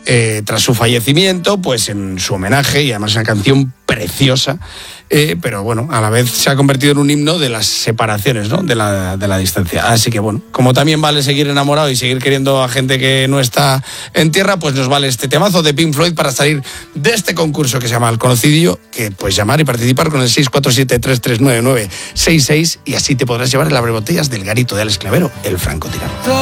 tras su fallecimiento, pues en su homenaje, y además una canción preciosa, pero bueno, a la vez se ha convertido en un himno de las separaciones, ¿no? de la distancia. Así que bueno, como también vale seguir enamorado y seguir queriendo a gente que no está en tierra, pues nos vale este temazo de Pink Floyd para salir de este concurso que se llama El Conocidillo, que puedes llamar y participar con el 647-339966 y así te podrás llevar el abrebotellas del garito de Alex Clavero, el francotirador.